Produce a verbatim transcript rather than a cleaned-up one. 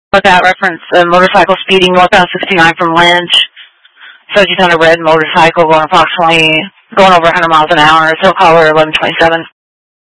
With that reference, a motorcycle speeding northbound sixty-nine from Lynch. Says he's on a red motorcycle going approximately, going over one hundred miles an hour. Still caller eleven twenty-seven.